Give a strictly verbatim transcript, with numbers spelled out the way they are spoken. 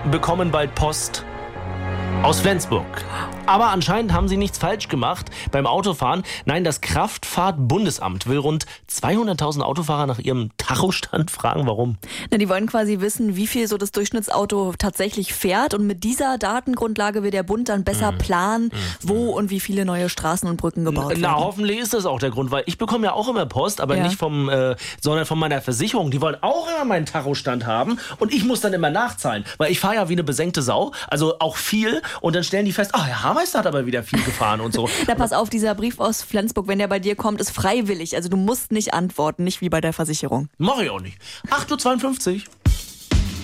bekommen bald Post aus Flensburg. Aber anscheinend haben sie nichts falsch gemacht beim Autofahren. Nein, das Kraftfahrtbundesamt will rund zweihunderttausend Autofahrer nach ihrem Tachostand fragen. Warum? Na, die wollen quasi wissen, wie viel so das Durchschnittsauto tatsächlich fährt. Und mit dieser Datengrundlage will der Bund dann besser planen, wo und wie viele neue Straßen und Brücken gebaut werden. Na, hoffentlich ist das auch der Grund, weil ich bekomme ja auch immer Post, aber Ja. nicht vom, äh, sondern von meiner Versicherung. Die wollen auch immer meinen Tachostand haben und ich muss dann immer nachzahlen, weil ich fahre ja wie eine besenkte Sau, also auch viel, und dann stellen die fest, ah, Herr Hameister hat aber wieder viel gefahren und so. Na, pass auf, dieser Brief aus Flensburg, wenn der bei dir kommt, ist freiwillig. Also du musst nicht antworten, nicht wie bei der Versicherung. Mach ich auch nicht. acht Uhr zweiundfünfzig.